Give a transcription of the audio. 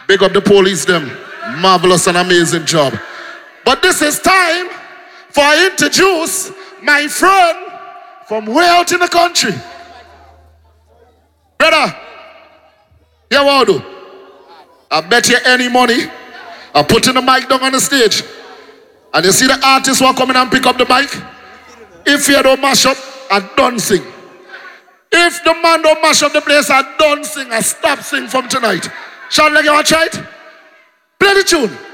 Big up the police them. Marvelous and amazing job. But this is time for I introduce my friend from way out in the country. Brother, yeah, what do? I bet you any money, I put in the mic down on the stage. And you see the artists who are coming and pick up the mic? If you don't mash up, I don't sing. If the man don't mash up the place, I don't sing. I stop sing from tonight. Sean, like you want to try it? Play the tune.